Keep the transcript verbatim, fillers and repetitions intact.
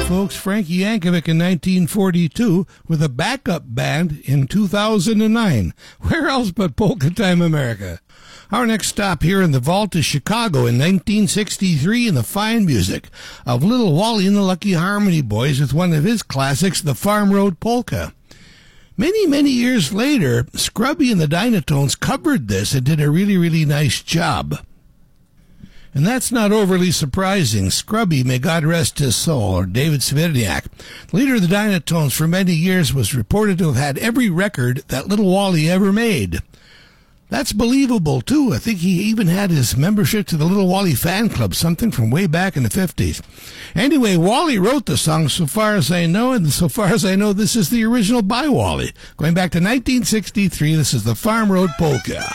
folks. Frankie Yankovic in nineteen forty-two with a backup band in two thousand nine. Where else but Polka Time America? Our next stop here in the vault is Chicago in nineteen sixty-three, and the fine music of Little Wally and the Lucky Harmony Boys with one of his classics, the Farm Road Polka. Many, many years later, Scrubby and the Dynatones covered this and did a really, really nice job. And that's not overly surprising. Scrubby, may God rest his soul, or David Svirniak, leader of the Dynatones for many years, was reported to have had every record that Little Wally ever made. That's believable, too. I think he even had his membership to the Little Wally fan club, something from way back in the fifties. Anyway, Wally wrote the song, so far as I know, and so far as I know, this is the original by Wally. Going back to nineteen sixty-three, this is the Farm Road Polka.